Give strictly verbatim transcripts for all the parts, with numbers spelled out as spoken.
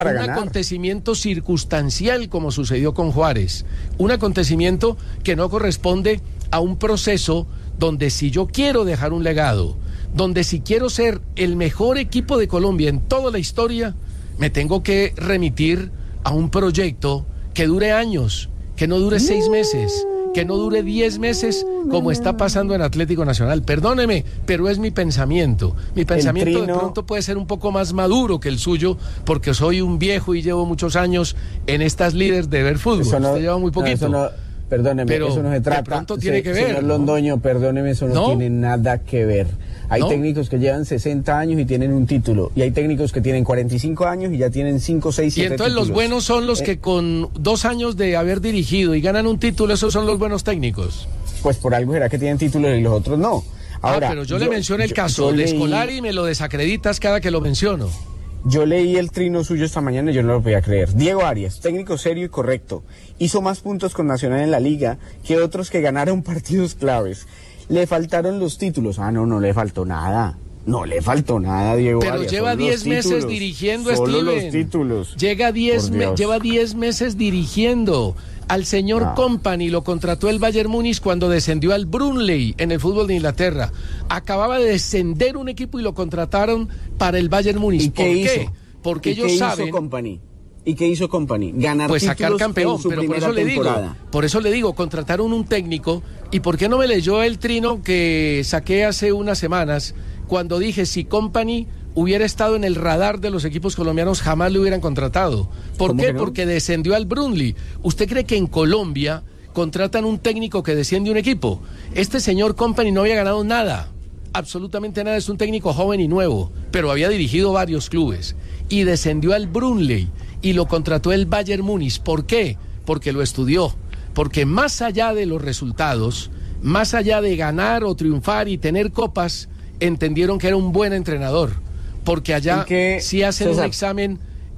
para un ganar. acontecimiento circunstancial como sucedió con Juárez, un acontecimiento que no corresponde a un proceso donde si yo quiero dejar un legado, donde si quiero ser el mejor equipo de Colombia en toda la historia, me tengo que remitir a un proyecto que dure años, que no dure seis meses, que no dure diez meses, como está pasando en Atlético Nacional. Perdóneme, pero es mi pensamiento. Mi pensamiento Trino... de pronto puede ser un poco más maduro que el suyo, porque soy un viejo y llevo muchos años en estas líderes de ver fútbol. Eso no, Usted lleva muy poquito. No, eso no, perdóneme, pero eso no se trata. de pronto tiene se, que ver. Señor ¿no? Londoño, perdóneme, eso no, ¿No? tiene nada que ver. Hay ¿No? técnicos que llevan sesenta años y tienen un título. Y hay técnicos que tienen cuarenta y cinco años y ya tienen cinco, seis, siete Y entonces títulos. los buenos son los eh, que con dos años de haber dirigido y ganan un título, esos son los buenos técnicos. Pues por algo será que tienen títulos y los otros no. Ahora, ah, pero yo, yo le menciono el yo, caso yo de leí, Scolari y me lo desacreditas cada que lo menciono. Yo leí el trino suyo esta mañana y yo no lo podía creer. Diego Arias, técnico serio y correcto, hizo más puntos con Nacional en la liga que otros que ganaron partidos claves. Le faltaron los títulos. Ah, no, no le faltó nada. No le faltó nada a Diego Pero Arias. lleva diez meses dirigiendo a Steven. Solo los títulos. Llega diez me, lleva diez meses dirigiendo. Al señor no. Company lo contrató el Bayern Múnich cuando descendió al Burnley en el fútbol de Inglaterra. Acababa de descender un equipo y lo contrataron para el Bayern Múnich. ¿Y ¿Por qué? qué? Hizo? Porque ¿Y ellos qué saben. Hizo Company? ¿Y qué hizo Company? Ganar pues sacar campeón, en su pero por eso le digo, temporada. por eso le digo, contrataron un técnico. ¿Y por qué no me leyó el trino que saqué hace unas semanas cuando dije si Company hubiera estado en el radar de los equipos colombianos jamás lo hubieran contratado? ¿Por qué? No? Porque descendió al Burnley. ¿Usted cree que en Colombia contratan un técnico que desciende un equipo? Este señor Company no había ganado nada, absolutamente nada, es un técnico joven y nuevo, pero había dirigido varios clubes y descendió al Burnley y lo contrató el Bayern Múnich. ¿Por qué? Porque lo estudió, porque más allá de los resultados, más allá de ganar o triunfar y tener copas, entendieron que era un buen entrenador, porque allá sí hacen César? un examen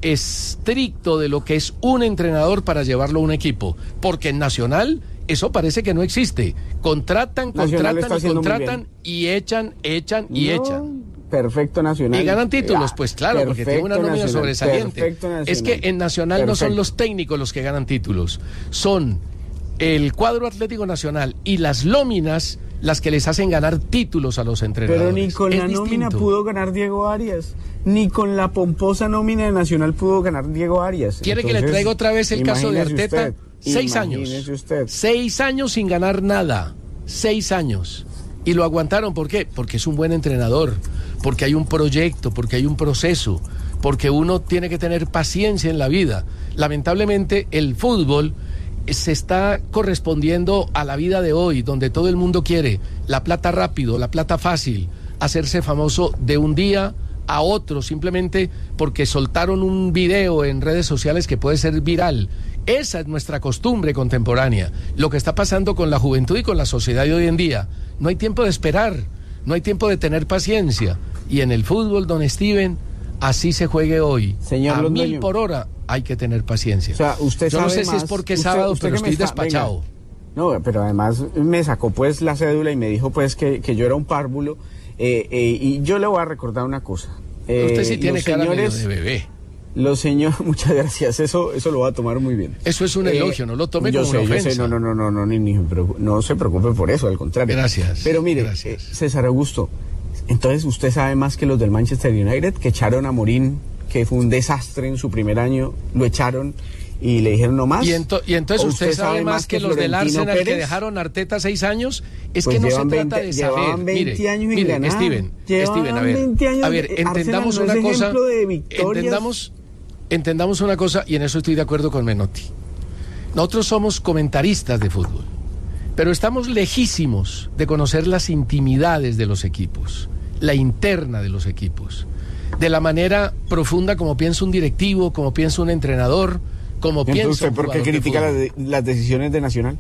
estricto de lo que es un entrenador para llevarlo a un equipo, porque en Nacional eso parece que no existe. Contratan, Nacional contratan y contratan y echan, echan y no, echan. Perfecto Nacional. Y ganan títulos, pues claro, porque tiene una nómina nacional, sobresaliente. Es que en Nacional perfecto. No son los técnicos los que ganan títulos, son el cuadro Atlético Nacional y las nóminas las que les hacen ganar títulos a los entrenadores. Pero ni con es la distinto. nómina pudo ganar Diego Arias, ni con la pomposa nómina de Nacional pudo ganar Diego Arias. ¿Quiere Entonces, que le traiga otra vez el caso de Arteta? Usted, Seis años. Usted. Seis años sin ganar nada. Seis años. Y lo aguantaron, ¿por qué? Porque es un buen entrenador, porque hay un proyecto, porque hay un proceso, porque uno tiene que tener paciencia en la vida. Lamentablemente, el fútbol se está correspondiendo a la vida de hoy, donde todo el mundo quiere la plata rápido, la plata fácil, hacerse famoso de un día a otro, simplemente porque soltaron un video en redes sociales que puede ser viral. Esa es nuestra costumbre contemporánea. Lo que está pasando con la juventud y con la sociedad de hoy en día. No hay tiempo de esperar, no hay tiempo de tener paciencia. Y en el fútbol, don Steven, así se juegue hoy. Señor a Londoño, mil por hora hay que tener paciencia. O sea, usted Yo sabe no sé más, si es porque es usted, sábado, usted pero estoy está, despachado. Venga. No, pero además me sacó pues la cédula y me dijo pues que, que yo era un párvulo. Eh, eh, y yo le voy a recordar una cosa. Eh, usted sí tiene cara señores, medio de bebé. Los señores, muchas gracias, eso eso lo va a tomar muy bien. Eso es un elogio, eh, no lo tome yo como sé, una ofensa. Yo sé, no, no, no, no, no, ni, ni, no se preocupe por eso, al contrario. Gracias. Pero mire, gracias. Eh, César Augusto, entonces usted sabe más que los del Manchester United, que echaron a Morín, que fue un desastre en su primer año, lo echaron y le dijeron no más. Y, ento, y entonces usted, usted sabe más que, que los del Arsenal Pérez, que dejaron a Arteta seis años. Es pues que no se trata veinte, de saber. veinte años mire, en mire Steven, Steven, a ver, años, a ver, entendamos no una es cosa, de entendamos, entendamos una cosa, y en eso estoy de acuerdo con Menotti. Nosotros somos comentaristas de fútbol, pero estamos lejísimos de conocer las intimidades de los equipos, la interna de los equipos, de la manera profunda como piensa un directivo, como piensa un entrenador, como piensa usted, ¿por qué critica las, de, las decisiones de Nacional?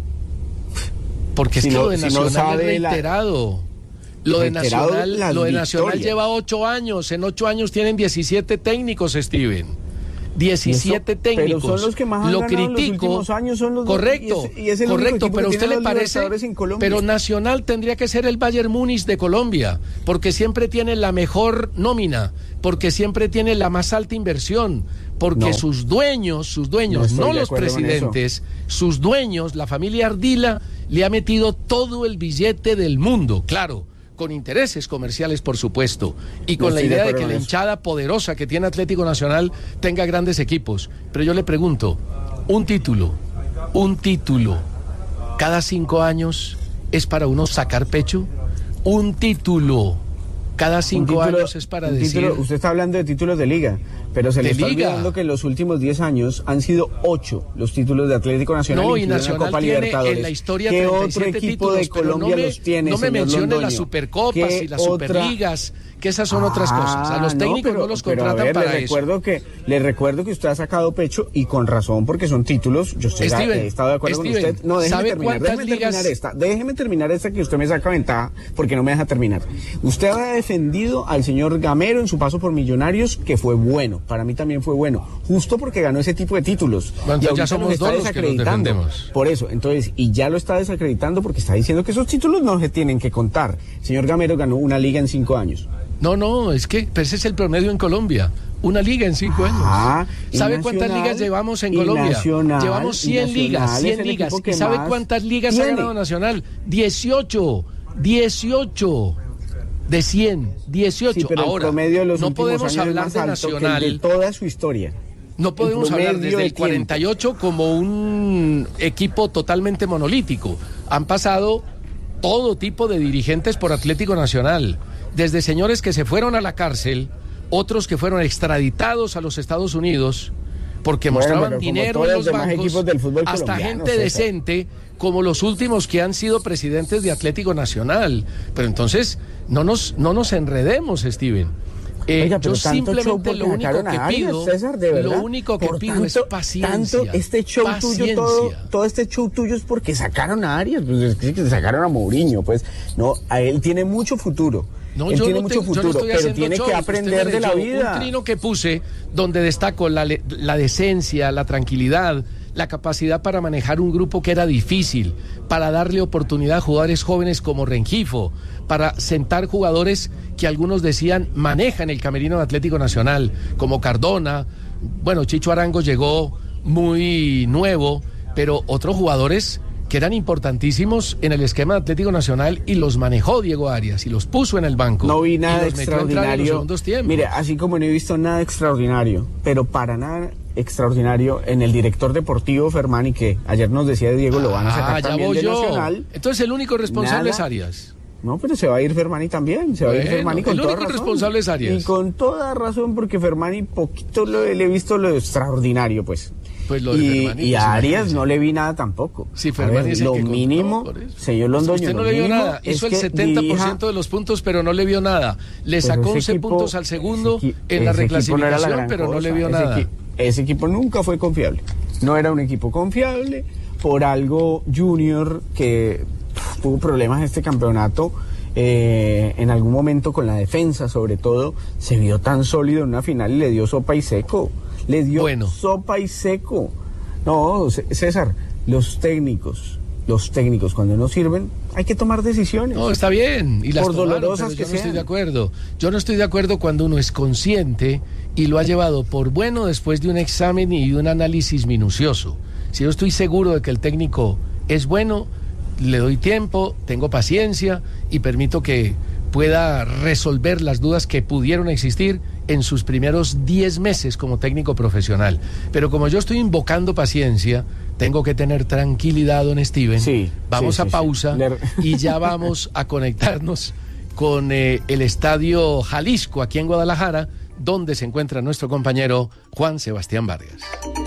Porque si es que no, lo de si Nacional no es reiterado. La... Lo de Nacional, lo de Nacional lleva ocho años. En ocho años tienen diecisiete técnicos, Steven. diecisiete eso, técnicos. Pero son los que más han lo ganado critico. En los últimos años son los correcto, dos, y es, y es el correcto, pero a usted le parece. Pero Nacional tendría que ser el Bayern Múnich de Colombia, porque siempre tiene la mejor nómina, porque siempre tiene la más alta inversión, porque no. sus dueños, sus dueños, no, no los presidentes, sus dueños, la familia Ardila, le ha metido todo el billete del mundo, claro, con intereses comerciales, por supuesto, y con no la idea de, de que la hinchada poderosa que tiene Atlético Nacional tenga grandes equipos. Pero yo le pregunto, un título, un título, cada cinco años es para uno sacar pecho, un título cada cinco título, años es para decir... Título, usted está hablando de títulos de liga, pero se le está liga. olvidando que en los últimos diez años han sido ocho los títulos de Atlético Nacional. No, y Nacional Copa tiene Libertadores. En la historia ¿Qué otro equipo títulos, de Colombia no me, los tiene, No me mencione Londoño? las Supercopas y las otra... Superligas, que esas son ah, otras cosas. A los técnicos no, pero, no los contratan pero a ver, para le eso. Recuerdo que, le recuerdo que usted ha sacado pecho, y con razón, porque son títulos. Yo estoy, Steven, he estado de acuerdo Steven, con usted. No, déjeme ¿sabe terminar, déjeme ligas... terminar esta. Déjeme terminar esta que usted me saca ventaja, porque no me deja terminar. Usted ha defendido al señor Gamero en su paso por Millonarios, que fue bueno. Para mí también fue bueno. Justo porque ganó ese tipo de títulos. Bueno, y ya somos dos los que los defendemos. Por eso, entonces, y ya lo está desacreditando porque está diciendo que esos títulos no se tienen que contar. El señor Gamero ganó una liga en cinco años. No, no, es que ese es el promedio en Colombia. Una liga en cinco años. Ah, ¿Sabe cuántas ligas llevamos en Colombia? Nacional, llevamos cien ligas, cien ligas. ¿Y sabe cuántas ligas tiene? ha ganado Nacional? dieciocho, dieciocho. De cien, dieciocho. Sí, pero ahora, el promedio de los no podemos años hablar es de más alto Nacional. Que de toda su historia. No podemos hablar desde el cuarenta y ocho como un equipo totalmente monolítico. Han pasado todo tipo de dirigentes por Atlético Nacional. Desde señores que se fueron a la cárcel, otros que fueron extraditados a los Estados Unidos porque bueno, mostraban dinero en los bancos, del fútbol hasta gente César. decente como los últimos que han sido presidentes de Atlético Nacional. Pero entonces no nos no nos enredemos, Steven. Eh, Oiga, yo simplemente lo único que pido, César, de verdad, lo único que por pido tanto, es paciencia. Tanto este show paciencia. tuyo, todo, todo este show tuyo es porque sacaron a Arias, pues es que sacaron a Mourinho, pues no, a él tiene mucho futuro. No, él yo tiene no mucho te, futuro, no pero tiene show, que aprender de la vida. Un trino que puse donde destaco la, la decencia, la tranquilidad, la capacidad para manejar un grupo que era difícil, para darle oportunidad a jugadores jóvenes como Rengifo, para sentar jugadores que algunos decían manejan el camerino de Atlético Nacional, como Cardona. Bueno, Chicho Arango llegó muy nuevo, pero otros jugadores que eran importantísimos en el esquema de Atlético Nacional, y los manejó Diego Arias y los puso en el banco. No vi nada extraordinario. En Mire, así como no he visto nada extraordinario, pero para nada extraordinario en el director deportivo Fermani, que ayer nos decía Diego, lo van a sacar ah, también de yo. Nacional. Entonces el único responsable nada. es Arias. No, pero se va a ir Fermani también, se bueno, va a ir Fermani con toda razón. El único responsable es Arias. Y con toda razón, porque Fermani poquito lo, le he visto lo extraordinario, pues. Pues lo de y, Fermani, y a Arias imagínese. no le vi nada tampoco. Sí, Fermani es el lo que mínimo, contó, señor Londoño, usted no le vio nada, hizo el setenta por ciento dirija... de los puntos, pero no le vio nada. Le sacó once equipo, puntos al segundo equi... en la reclasificación, no la pero cosa. no le vio ese nada. Equi... Ese equipo nunca fue confiable. No era un equipo confiable. Por algo Junior, que pff, tuvo problemas este campeonato, eh, en algún momento con la defensa sobre todo, se vio tan sólido en una final y le dio sopa y seco. Le dio bueno. sopa y seco. No, César, los técnicos, los técnicos cuando no sirven, hay que tomar decisiones. No, está bien, y las por tomaron, dolorosas pero yo que no estoy sean. de acuerdo. Yo no estoy de acuerdo cuando uno es consciente y lo ha llevado por bueno después de un examen y un análisis minucioso. Si yo estoy seguro de que el técnico es bueno, le doy tiempo, tengo paciencia y permito que pueda resolver las dudas que pudieron existir en sus primeros diez meses como técnico profesional. Pero como yo estoy invocando paciencia, tengo que tener tranquilidad, don Steven. Sí, vamos sí, a sí, pausa sí. y ya vamos a conectarnos con eh, el Estadio Jalisco aquí en Guadalajara, donde se encuentra nuestro compañero Juan Sebastián Vargas.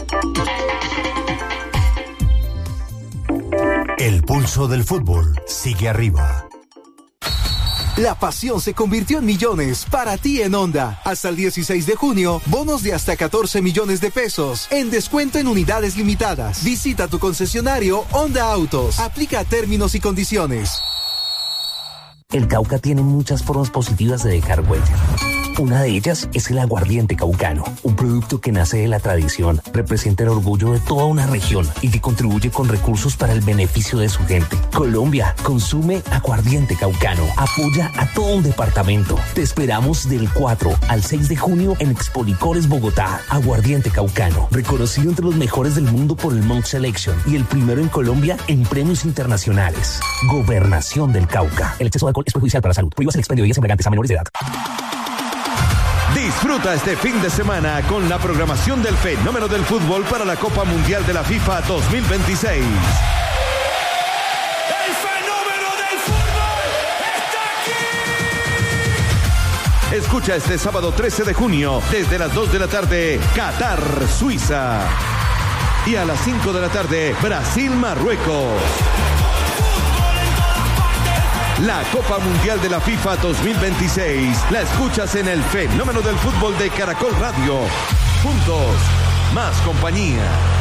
El pulso del fútbol sigue arriba. La pasión se convirtió en millones para ti en Honda. Hasta el dieciséis de junio, bonos de hasta catorce millones de pesos en descuento en unidades limitadas. Visita tu concesionario Honda Autos. Aplica términos y condiciones. El Cauca tiene muchas formas positivas de dejar huella. Una de ellas es el aguardiente caucano, un producto que nace de la tradición, representa el orgullo de toda una región y que contribuye con recursos para el beneficio de su gente. Colombia, consume aguardiente caucano, apoya a todo un departamento. Te esperamos del cuatro al seis de junio en Expolicores Bogotá. Aguardiente caucano, reconocido entre los mejores del mundo por el Monk Selection y el primero en Colombia en premios internacionales. Gobernación del Cauca. El exceso de alcohol es perjudicial para la salud. Prohíbas el expendio de bebidas embriagantes a menores de edad. Disfruta este fin de semana con la programación del fenómeno del fútbol para la Copa Mundial de la FIFA dos mil veintiséis. ¡El fenómeno del fútbol está aquí! Escucha este sábado trece de junio desde las dos de la tarde, Qatar, Suiza. Y a las cinco de la tarde, Brasil, Marruecos. La Copa Mundial de la FIFA dos mil veintiséis la escuchas en el fenómeno del fútbol de Caracol Radio. Juntos, más compañía.